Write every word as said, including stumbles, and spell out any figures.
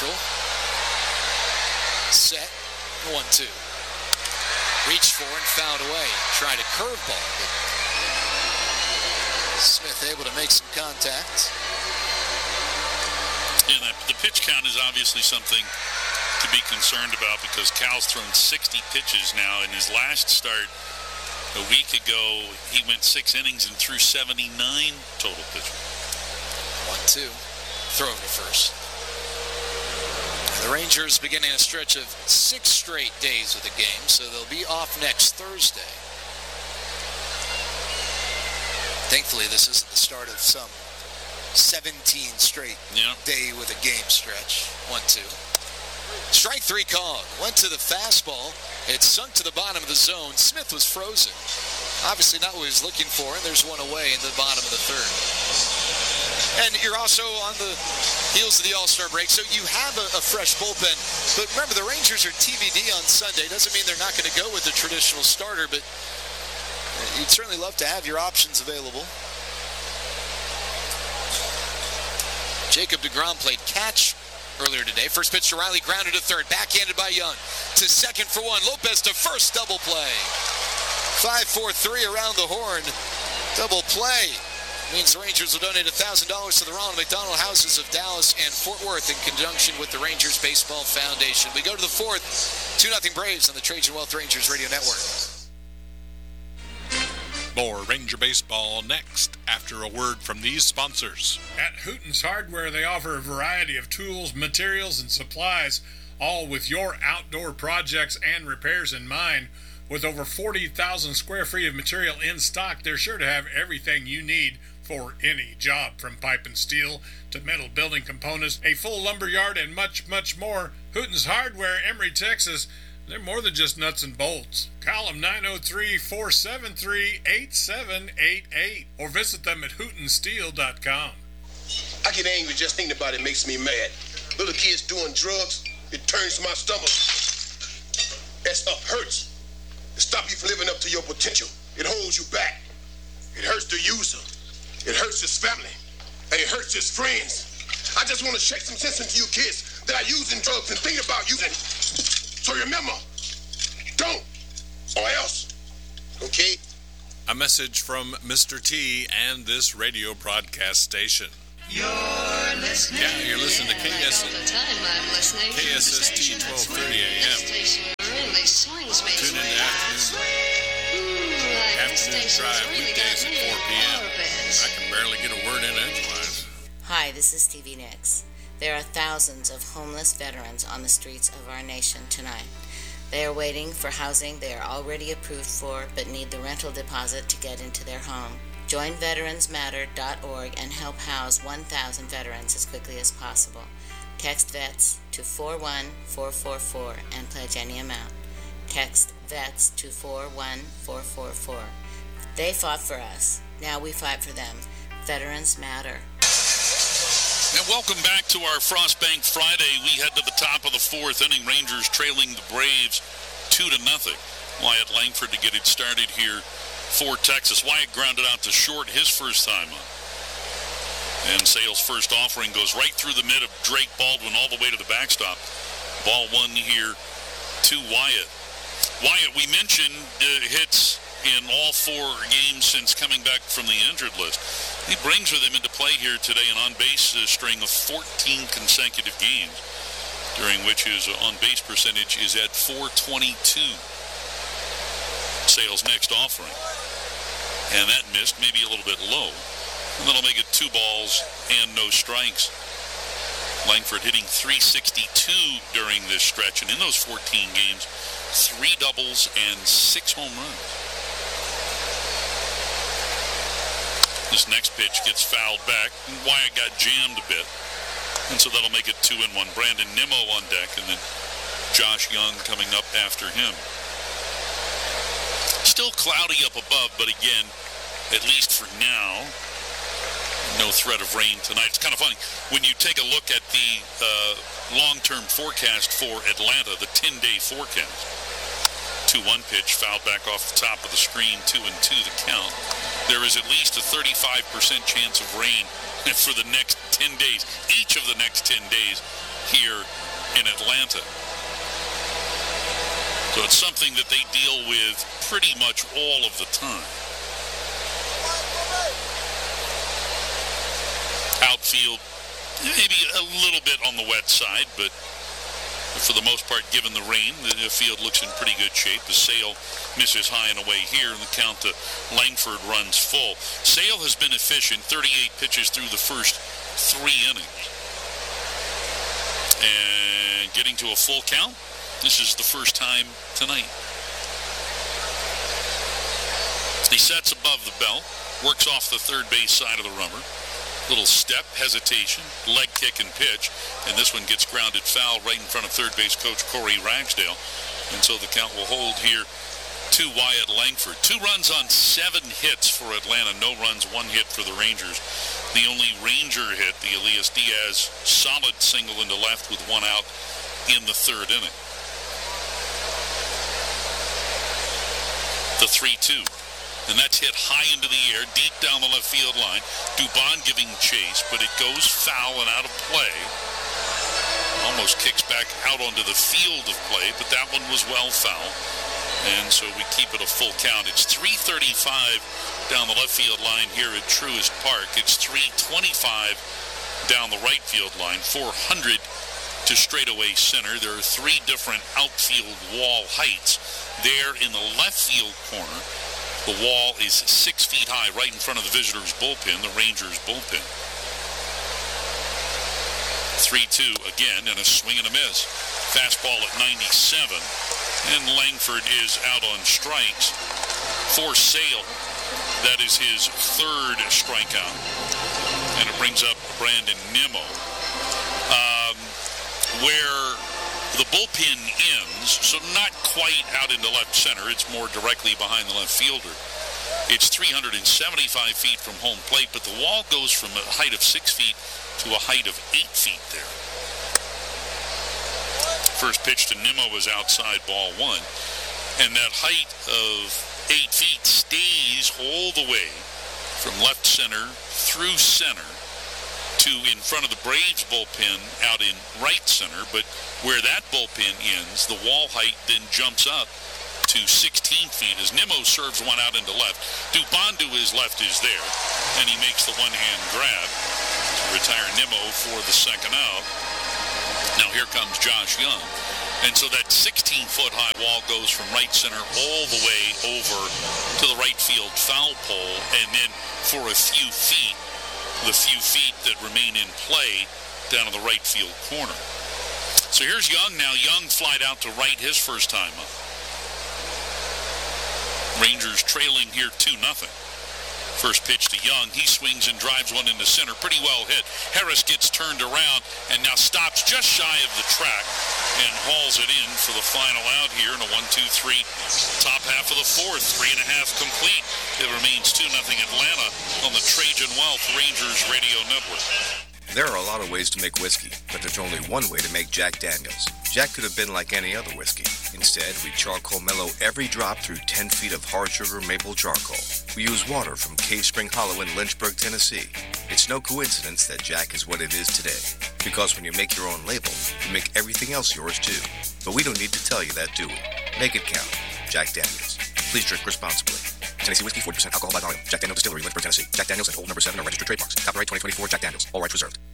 neutral. Set. one two. Reached for and fouled away. Tried a curveball, but Smith able to make some contact. Yeah, that, the pitch count is obviously something to be concerned about because Cal's thrown sixty pitches now. In his last start a week ago, he went six innings and threw seventy-nine total pitches. one two. Throw to first. The Rangers beginning a stretch of six straight days with a game, so they'll be off next Thursday. Thankfully, this isn't the start of some seventeen straight yep. day with a game stretch. one two. Strike three called. Went to the fastball. It sunk to the bottom of the zone. Smith was frozen. Obviously not what he was looking for, and there's one away in the bottom of the third. And you're also on the heels of the All-Star break, so you have a, a fresh bullpen. But remember, the Rangers are T B D on Sunday. Doesn't mean they're not going to go with the traditional starter, but you'd certainly love to have your options available. Jacob deGrom played catch earlier today. First pitch to Riley, grounded to third, backhanded by Young. To second for one, Lopez to first, double play. five four three around the horn, double play. Means the Rangers will donate one thousand dollars to the Ronald McDonald Houses of Dallas and Fort Worth in conjunction with the Rangers Baseball Foundation. We go to the fourth, two nothing Braves on the Trajan Wealth Rangers Radio Network. More Ranger Baseball next after a word from these sponsors. At Hooten's Hardware, they offer a variety of tools, materials, and supplies, all with your outdoor projects and repairs in mind. With over forty thousand square feet of material in stock, they're sure to have everything you need for any job, from pipe and steel to metal building components, a full lumber yard, and much, much more. Hooten's Hardware, Emory, Texas. They're more than just nuts and bolts. Call them nine oh three, four seven three, eight seven eight eight or visit them at hooten steel dot com. I get angry just thinking about it makes me mad. Little kids doing drugs, it turns my stomach. That stuff hurts. It stops you from living up to your potential. It holds you back. It hurts the user. It hurts his family. And it hurts his friends. I just want to shake some sense into you kids that are using drugs and thinking about using it. So remember, don't, or else, okay? A message from Mister T and this radio broadcast station. You're listening. Yeah, you're listening to K S S. All the time I'm listening. K S S T twelve thirty A M. Really swings me. Tune in to afternoon, afternoon drive weekdays at four p.m. I can barely get a word in edgewise. Hi, this is Stevie Nicks. There are thousands of homeless veterans on the streets of our nation tonight. They are waiting for housing they are already approved for but need the rental deposit to get into their home. Join Veterans Matter dot org and help house one thousand veterans as quickly as possible. Text VETS to four one four four four and pledge any amount. Text VETS to four one four four four. They fought for us. Now we fight for them. Veterans Matter. And welcome back to our Frostbank Friday. We head to the top of the fourth inning. Rangers trailing the Braves two to nothing. Wyatt Langford to get it started here for Texas. Wyatt grounded out to short his first time up. And Sale's first offering goes right through the mid of Drake Baldwin all the way to the backstop. Ball one here to Wyatt. Wyatt, we mentioned uh, hits in all four games since coming back from the injured list. He brings with him into play here today an on-base uh, string of fourteen consecutive games, during which his on-base percentage is at four twenty-two. Sale's next offering. And that missed, maybe a little bit low. And that'll make it two balls and no strikes. Langford hitting three sixty-two during this stretch, and in those fourteen games, three doubles and six home runs. This next pitch gets fouled back, and Wyatt got jammed a bit. And so that'll make it two and one. Brandon Nimmo on deck, and then Josh Young coming up after him. Still cloudy up above, but again, at least for now, no threat of rain tonight. It's kind of funny. When you take a look at the uh, long-term forecast for Atlanta, the ten-day forecast, two one pitch, fouled back off the top of the screen, two and two the count. There is at least a thirty-five percent chance of rain for the next ten days. Each of the next ten days here in Atlanta. So it's something that they deal with pretty much all of the time. Outfield, maybe a little bit on the wet side, but for the most part, given the rain, the field looks in pretty good shape. The Sale misses high and away here, and the count to Langford runs full. Sale has been efficient, thirty-eight pitches through the first three innings. And getting to a full count, this is the first time tonight. He sets above the belt, works off the third base side of the rubber. Little step, hesitation, leg kick and pitch, and this one gets grounded foul right in front of third base coach Corey Ragsdale, and so the count will hold here to Wyatt Langford. Two runs on seven hits for Atlanta, no runs, one hit for the Rangers. The only Ranger hit, the Elias Diaz solid single into left with one out in the third inning. The three two. And that's hit high into the air, deep down the left field line. Dubon giving chase, but it goes foul and out of play. Almost kicks back out onto the field of play, but that one was well foul. And so we keep it a full count. It's three thirty-five down the left field line here at Truist Park. It's three twenty-five down the right field line, four hundred to straightaway center. There are three different outfield wall heights. There in the left field corner, the wall is six feet high right in front of the visitors' bullpen, the Rangers' bullpen. three two again, and a swing and a miss. Fastball at ninety-seven, and Langford is out on strikes. For Sale, that is his third strikeout, and it brings up Brandon Nimmo. Um, where the bullpen ends, so not quite out into left center. It's more directly behind the left fielder. It's three hundred seventy-five feet from home plate, but the wall goes from a height of six feet to a height of eight feet there. First pitch to Nimmo was outside, ball one. And that height of eight feet stays all the way from left center through center to in front of the Braves bullpen out in right center, but where that bullpen ends, the wall height then jumps up to sixteen feet as Nimmo serves one out into left. Dubon to his left is there, and he makes the one-hand grab to retire Nimmo for the second out. Now here comes Josh Young. And so that sixteen-foot high wall goes from right center all the way over to the right field foul pole, and then for a few feet, the few feet that remain in play down in the right field corner. So here's Young now. Young flied out to right his first time up. Rangers trailing here two nothing. First pitch to Young. He swings and drives one into center. Pretty well hit. Harris gets turned around and now stops just shy of the track and hauls it in for the final out here in a one two three top half of the fourth. Three and a half complete. It remains two nothing Atlanta on the Trajan Wealth Rangers Radio Network. There are a lot of ways to make whiskey, but there's only one way to make Jack Daniels. Jack could have been like any other whiskey. Instead, we charcoal mellow every drop through ten feet of hard sugar maple charcoal. We use water from Cave Spring Hollow in Lynchburg, Tennessee. It's no coincidence that Jack is what it is today. Because when you make your own label, you make everything else yours too. But we don't need to tell you that, do we? Make it count. Jack Daniels. Please drink responsibly. Tennessee Whiskey, forty percent alcohol by volume. Jack Daniels Distillery, Lynchburg, Tennessee. Jack Daniels and Old Number seven are registered trademarks. Copyright twenty twenty-four Jack Daniels. All rights reserved.